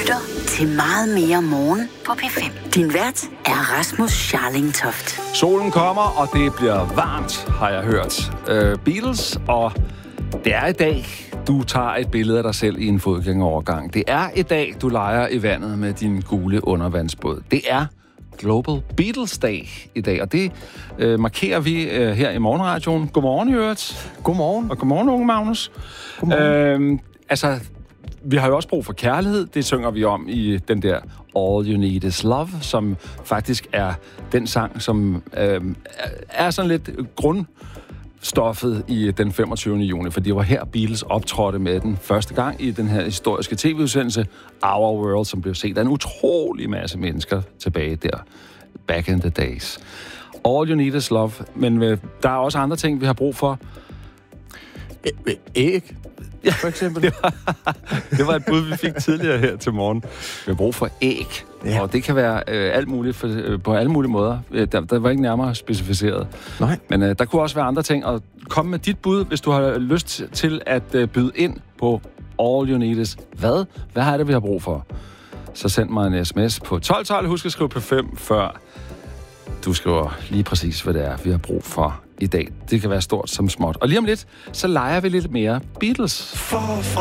lytter til Meget mere morgen på P5. Din vært er Rasmus Scharling Toft. Solen kommer, og det bliver varmt, har jeg hørt. Beatles, og det er i dag, du tager et billede af dig selv i en fodgængerovergang. Det er i dag, du leger i vandet med din gule undervandsbåd. Det er Global Beatles Day i dag, og det markerer vi her i Morgenradioen. Godmorgen, Jørgen. Godmorgen. Og godmorgen, unge Magnus. Godmorgen. Vi har jo også brug for kærlighed. Det synger vi om i den der All You Need Is Love, som faktisk er den sang, som er sådan lidt grundstoffet i den 25. juni, for det var her Beatles optrådte med den første gang i den her historiske tv-udsendelse Our World, som blev set af en utrolig masse mennesker tilbage der, back in the days. All You Need Is Love, men der er også andre ting, vi har brug for. Æg, for eksempel. Det var et bud, vi fik tidligere her til morgen. Vi har brug for æg, ja. Og det kan være alt muligt på alle mulige måder. Der var ikke nærmere specificeret. Nej. Men der kunne også være andre ting. Og kom med dit bud, hvis du har lyst til at byde ind på All You Need Is. Hvad er det, vi har brug for? Så send mig en sms på 1212. Husk at skrive på 5, før du skriver lige præcis, hvad det er, vi har brug for i dag. Det kan være stort som småt. Og lige om lidt, så leger vi lidt mere Beatles.